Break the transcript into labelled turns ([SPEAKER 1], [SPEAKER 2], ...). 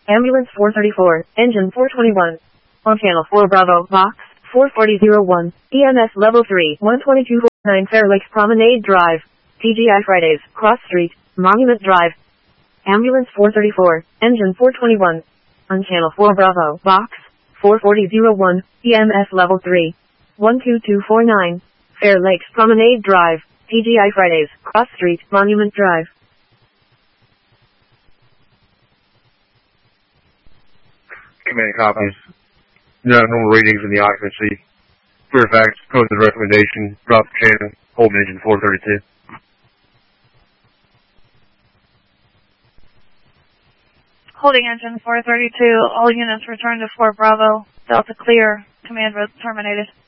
[SPEAKER 1] Ambulance 434, engine 421. On channel 4 Bravo, box 44001, EMS level 3, 12249 Fair Lakes Promenade Drive, TGI Fridays, Cross Street, Monument Drive. Ambulance 434, engine 421. On channel 4 Bravo, box 44001, EMS level 3, 12249, Fair Lakes Promenade Drive, TGI Fridays, Cross Street, Monument Drive.
[SPEAKER 2] Command copies. No normal readings in the occupancy. Fairfax, posted recommendation, drop the channel, hold engine 432.
[SPEAKER 3] Holding engine 432, all units return to 4 Bravo, Delta clear, command terminated.